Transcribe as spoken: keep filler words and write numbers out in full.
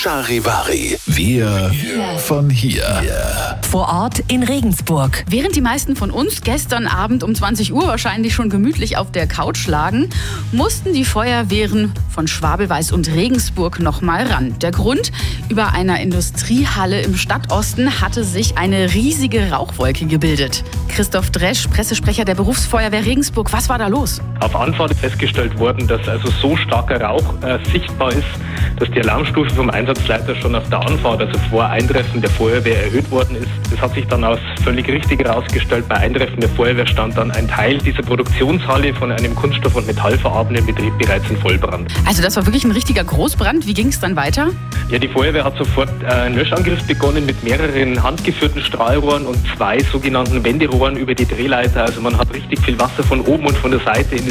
Charivari. Wir von hier. Vor Ort in Regensburg. Während die meisten von uns gestern Abend um zwanzig Uhr wahrscheinlich schon gemütlich auf der Couch lagen, mussten die Feuerwehren von Schwabelweiß und Regensburg noch mal ran. Der Grund: über einer Industriehalle im Stadtosten hatte sich eine riesige Rauchwolke gebildet. Christoph Dresch, Pressesprecher der Berufsfeuerwehr Regensburg, was war da los? Auf Anfahrt ist festgestellt worden, dass also so starker Rauch äh, sichtbar ist, dass die Alarmstufe vom Einsatzleiter schon auf der Anfahrt, also vor Eintreffen der Feuerwehr, erhöht worden ist. Das hat sich dann als völlig richtig herausgestellt. Bei Eintreffen der Feuerwehr stand dann ein Teil dieser Produktionshalle von einem Kunststoff- und metallverarbeitenden Betrieb bereits in Vollbrand. Also das war wirklich ein richtiger Großbrand. Wie ging es dann weiter? Ja, die Feuerwehr hat sofort äh, einen Löschangriff begonnen mit mehreren handgeführten Strahlrohren und zwei sogenannten Wenderohren über die Drehleiter. Also man hat richtig viel Wasser von oben und von der Seite in